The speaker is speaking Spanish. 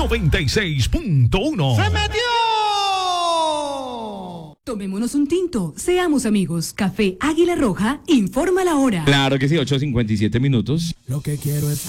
96.1. ¡Se metió! Tomémonos un tinto, seamos amigos. Café Águila Roja, informa la hora. Claro que sí, 8:57. Lo que quiero es